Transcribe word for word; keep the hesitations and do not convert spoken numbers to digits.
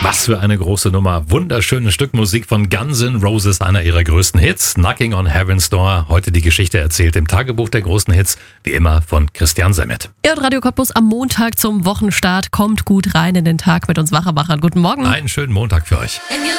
Was für eine große Nummer. Wunderschönes Stück Musik von Guns N' Roses, einer ihrer größten Hits. Knocking on Heaven's Door. Heute die Geschichte erzählt im Tagebuch der großen Hits, wie immer von Christian Semmet. Ihr und Radio Cottbus am Montag zum Wochenstart. Kommt gut rein in den Tag mit uns Wachermachern. Guten Morgen. Einen schönen Montag für euch.